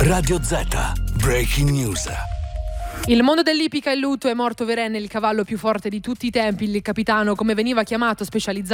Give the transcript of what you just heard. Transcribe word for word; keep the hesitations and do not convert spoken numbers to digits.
Radio Z, Breaking News. Il mondo dell'ippica è in lutto, è morto Verenne, il cavallo più forte di tutti i tempi, il capitano, come veniva chiamato, specializzato